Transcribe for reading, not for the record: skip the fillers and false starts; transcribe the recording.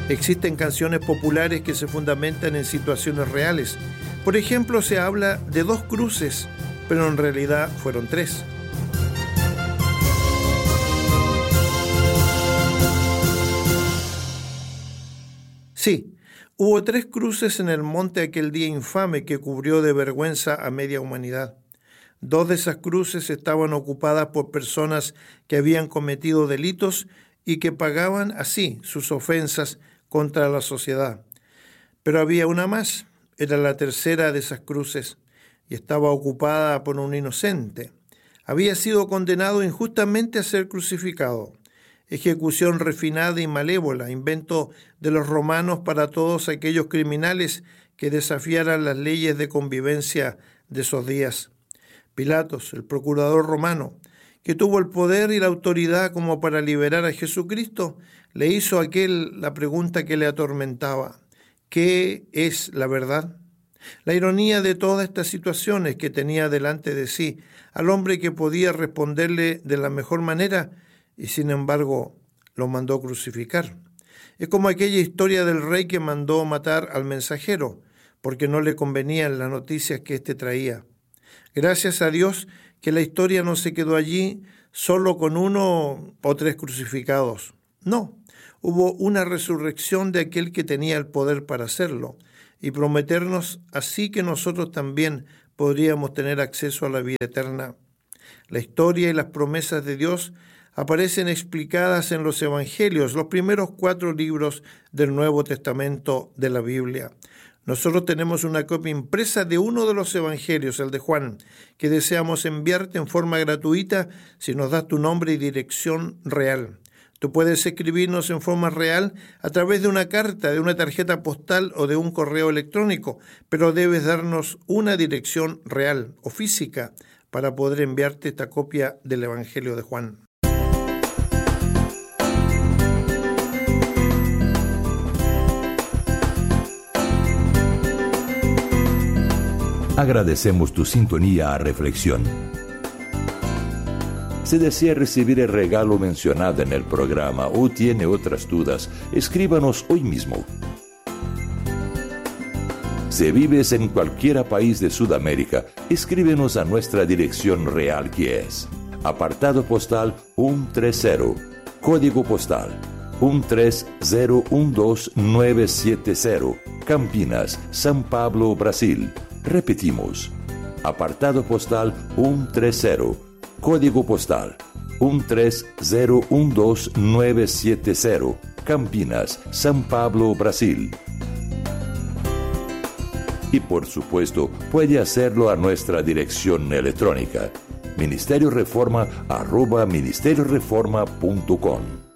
Existen canciones populares que se fundamentan en situaciones reales. Por ejemplo, se habla de 2 cruces, pero en realidad fueron 3. Sí, hubo 3 cruces en el monte aquel día infame que cubrió de vergüenza a media humanidad. 2 de esas cruces estaban ocupadas por personas que habían cometido delitos y que pagaban así sus ofensas contra la sociedad. Pero había una más, era la tercera de esas cruces, y estaba ocupada por un inocente. Había sido condenado injustamente a ser crucificado. Ejecución refinada y malévola, invento de los romanos para todos aquellos criminales que desafiaran las leyes de convivencia de esos días. Pilatos, el procurador romano, que tuvo el poder y la autoridad como para liberar a Jesucristo, le hizo a aquel la pregunta que le atormentaba: ¿qué es la verdad? La ironía de todas estas situaciones que tenía delante de sí al hombre que podía responderle de la mejor manera y sin embargo lo mandó crucificar. Es como aquella historia del rey que mandó matar al mensajero porque no le convenían las noticias que éste traía. Gracias a Dios que la historia no se quedó allí solo con 1 o 3 crucificados. No, hubo una resurrección de aquel que tenía el poder para hacerlo y prometernos así que nosotros también podríamos tener acceso a la vida eterna. La historia y las promesas de Dios aparecen explicadas en los Evangelios, los primeros 4 libros del Nuevo Testamento de la Biblia. Nosotros tenemos una copia impresa de uno de los Evangelios, el de Juan, que deseamos enviarte en forma gratuita si nos das tu nombre y dirección real. Tú puedes escribirnos en forma real a través de una carta, de una tarjeta postal o de un correo electrónico, pero debes darnos una dirección real o física para poder enviarte esta copia del Evangelio de Juan. Agradecemos tu sintonía a Reflexión. Si desea recibir el regalo mencionado en el programa o tiene otras dudas, escríbanos hoy mismo. Si vives en cualquier país de Sudamérica, escríbenos a nuestra dirección real, que es apartado postal 130, código postal 13012970, Campinas, São Paulo, Brasil. Repetimos, apartado postal 130, código postal 13012970, Campinas, São Paulo, Brasil. Y por supuesto, puede hacerlo a nuestra dirección electrónica, ministerioreforma@ministerioreforma.com.